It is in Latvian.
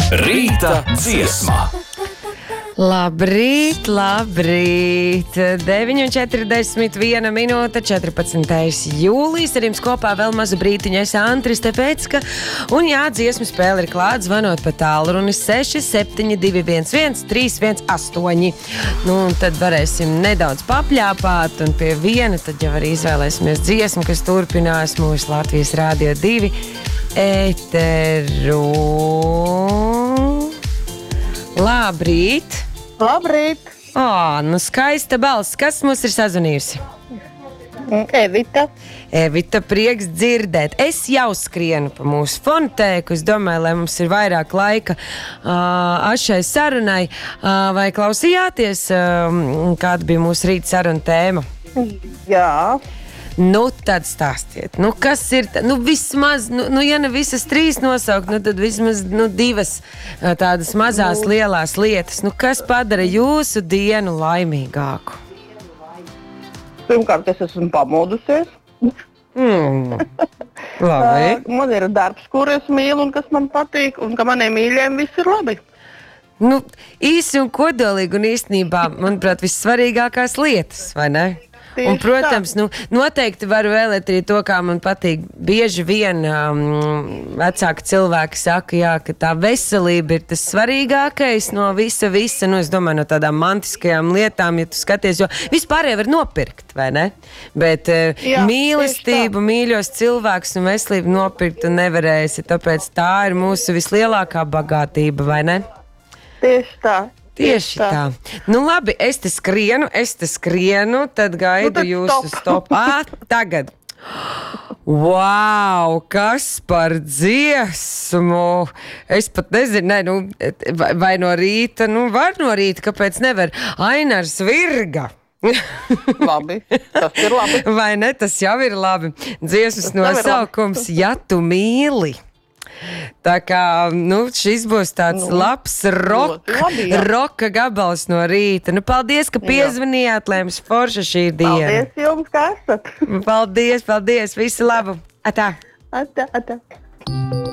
Rīta dziesma. Labrīt, labrīt! 9:41 minūte, 14. jūlijas. Ar jums kopā vēl mazu brītiņu es Antris Tepecka. Un jā, dziesmu spēle ir klāt, zvanot pa tālruni 67211 318. Nu, tad varēsim nedaudz papļāpāt, un pie viena tad jau arī izvēlēsimies dziesmu, kas turpinās mūsu Latvijas Rādio 2 ēteru. Labrīt! Labrīt! Nu skaista balss. Kas mums ir sazvanījusi? Evita. Evita, prieks dzirdēt. Es jau skrienu pa mūsu fonotēku. Es domāju, lai mums ir vairāk laika šai sarunai. Vai klausījāties, kāda bija mūsu rīta saruna tēma? Jā. Nu, tad stāstiet. Nu, kas ir? Vismaz, ja ne visas trīs nosaukt, tad vismaz divas tādas mazās, lielās lietas. Kas padara jūsu dienu laimīgāku? Pirmkārt, es esmu pamodusies. Labi. Man ir darbs, kur es mīlu un kas man patīk, un ka maniem mīļiem viss ir labi. Īsi un kodolīgi un īstenībā, manuprāt, vissvarīgākās lietas, vai ne? Un, protams, noteikti varu vēlēt arī to, kā man patīk. Bieži vien vecāki cilvēki saka, jā, ka tā veselība ir tas svarīgākais no visa. Es domāju, no tādām mantiskajām lietām, ja tu skaties, jo vispārēji var nopirkt, vai ne? Bet mīlestību, mīļos cilvēkus un veselību nopirkt tu nevarēsi, tāpēc tā ir mūsu vislielākā bagātība, vai ne? Tieši tā. Tieši tā. Labi, es te skrienu, tad gaidu jūsu stopu. Tagad. Wow, kas par dziesmu? Es pat nezinu, vai no rīta, var no rīta, kāpēc nevar? Ainars Virga. Labi, tas ir labi. Vai ne, tas jau ir labi. Dziesmas nosaukums Ja tu mīli. Tā kā, šis būs tāds labs roka gabals no rīta. Paldies, ka piezvanījāt, lai jums forša šī diena. Paldies jums, ka esat. Paldies, visu labu. Atā. Atā.